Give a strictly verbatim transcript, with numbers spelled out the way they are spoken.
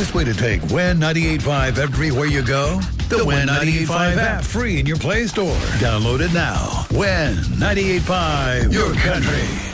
smartest way to take Win ninety-eight point five everywhere you go? The Win ninety-eight point five app, free in your Play Store. Download it now. Win ninety-eight point five, your country.